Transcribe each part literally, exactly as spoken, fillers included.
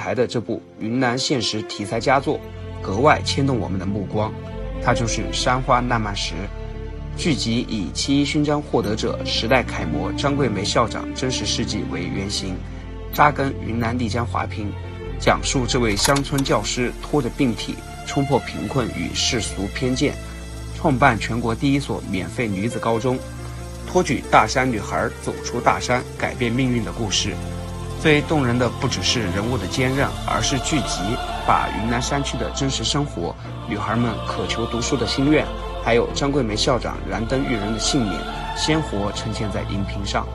台的这部云南现实题材佳作，格外牵动我们的目光。它就是《山花烂漫时》。剧集以七一勋章获得者、时代楷模张桂梅校长真实事迹为原型，扎根云南丽江华坪，讲述这位乡村教师拖着病体冲破贫困与世俗偏见，创办全国第一所免费女子高中，托举大山女孩走出大山，改变命运的故事。最动人的不只是人物的坚韧，而是剧集把云南山区的真实生活、女孩们渴求读书的心愿，还有张桂梅校长燃灯育人的信念，鲜活呈现在荧屏上。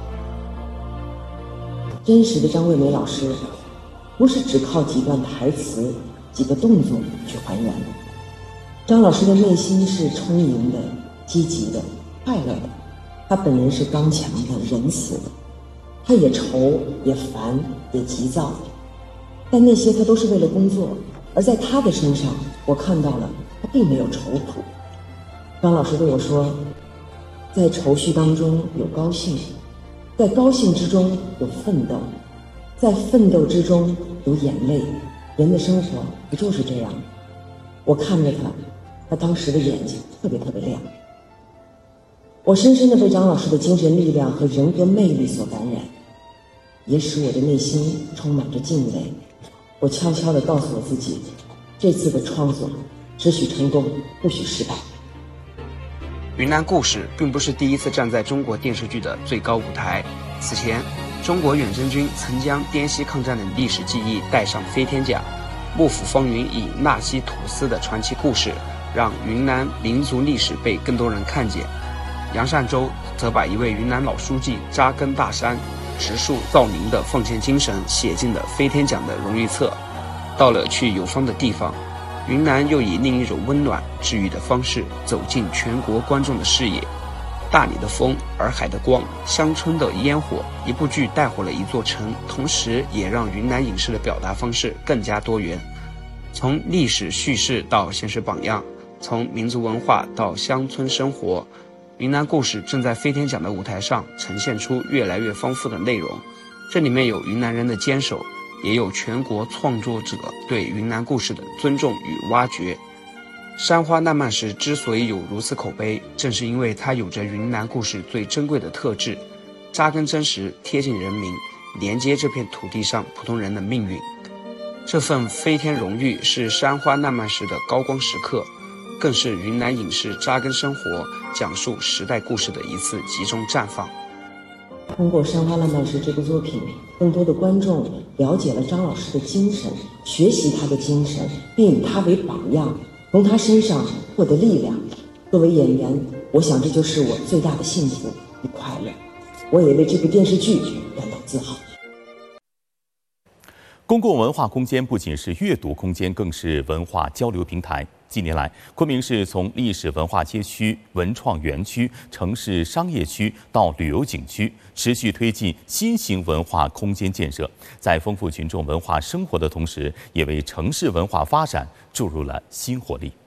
真实的张桂梅老师，不是只靠几段台词、几个动作去还原的。张老师的内心是充盈的、积极的、快乐的，他本人是刚强的、仁慈的。他也愁也烦也急躁，但那些他都是为了工作，而在他的身上我看到了他并没有愁苦。张老师对我说，在愁绪当中有高兴，在高兴之中有奋斗，在奋斗之中有眼泪，人的生活不就是这样？我看着他，他当时的眼睛特别特别亮。我深深地被张老师的精神力量和人格魅力所感染，也使我的内心充满着敬畏。我悄悄地告诉我自己，这次的创作只许成功，不许失败。 云南故事并不是第一次站在中国电视剧的最高舞台，此前中国远征军曾将滇西抗战的历史记忆带上飞天甲，幕府风云以纳西土司的传奇故事让云南民族历史被更多人看见。杨善洲则把一位云南老书记扎根大山、植树造林的奉献精神写进了飞天奖的荣誉册。到了去有方的地方，云南又以另一种温暖治愈的方式走进全国观众的视野。大理的风，洱海的光，乡村的烟火，一部剧带火了一座城，同时也让云南影视的表达方式更加多元。从历史叙事到现实榜样，从民族文化到乡村生活，云南故事正在飞天奖的舞台上呈现出越来越丰富的内容。这里面有云南人的坚守，也有全国创作者对云南故事的尊重与挖掘。山花烂漫时之所以有如此口碑，正是因为它有着云南故事最珍贵的特质，扎根真实，贴近人民，连接这片土地上普通人的命运。这份飞天荣誉是山花烂漫时的高光时刻，更是云南影视扎根生活、讲述时代故事的一次集中绽放。 通过《山花烂漫时》这部作品，更多的观众了解了张老师的精神，学习他的精神，并以他为榜样，从他身上获得力量。作为演员，我想这就是我最大的幸福与快乐。我也为这部电视剧感到自豪。 公共文化空间不仅是阅读空间，更是文化交流平台。近年来，昆明市从历史文化街区、文创园区、城市商业区到旅游景区，持续推进新型文化空间建设，在丰富群众文化生活的同时，也为城市文化发展注入了新活力。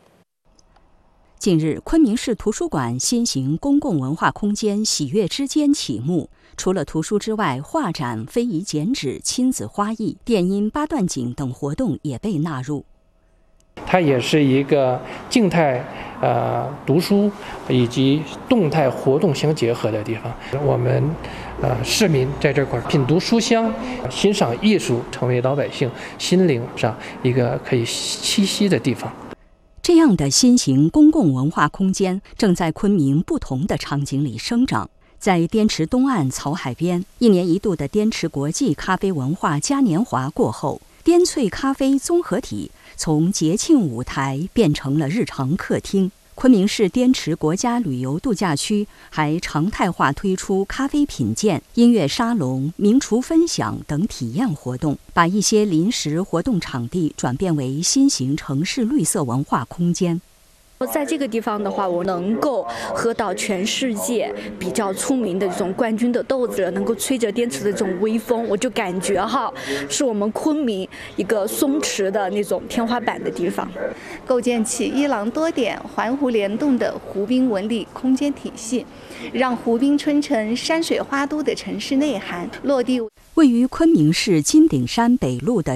近日，昆明市图书馆新型公共文化空间“喜悦之间”启幕。除了图书之外，画展、非遗剪纸、亲子花艺、电音八段锦等活动也被纳入。 它也是一个静态呃读书以及动态活动相结合的地方。我们呃市民在这块品读书香，欣赏艺术，成为老百姓心灵上一个可以栖息的地方。 这样的新型公共文化空间正在昆明不同的场景里生长。在滇池东岸草海边，一年一度的滇池国际咖啡文化嘉年华过后，滇萃咖啡综合体从节庆舞台变成了日常客厅。昆明市滇池国家旅游度假区还常态化推出咖啡品鉴、音乐沙龙、名厨分享等体验活动，把一些临时活动场地转变为新型城市绿色文化空间。 在这个地方的话，我能够喝到全世界比较出名的这种冠军的豆子，能够吹着滇池的这种微风，我就感觉哈，是我们昆明一个松弛的那种天花板的地方。 构建起一廊多点、环湖联动的湖滨文旅空间体系，让湖滨春城山水花都的城市内涵落地。 位于昆明市金顶山北路的